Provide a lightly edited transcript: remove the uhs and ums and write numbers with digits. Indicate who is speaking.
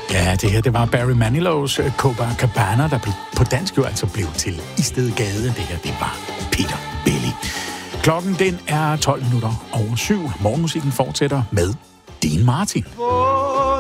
Speaker 1: Ja, det her, det var Barry Manilows Copacabana, der på dansk jo altså blev til Istedgade. Det her, det var Peter Belli. Klokken, den er 12 minutter over 7. Morgenmusikken fortsætter med Dean Martin.